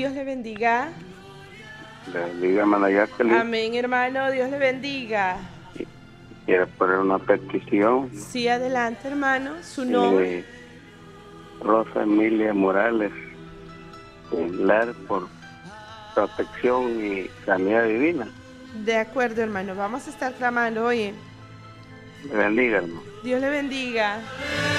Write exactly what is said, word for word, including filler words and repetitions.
Dios le bendiga. Le bendiga, hermana Jacqueline. Amén, hermano. Dios le bendiga. Quiero poner una petición. Sí, adelante, hermano. Su nombre. Eh, Rosa Emilia Morales, Lar, por protección y sanidad divina. De acuerdo, hermano. Vamos a estar clamando, oye. Le bendiga, hermano. Dios le bendiga.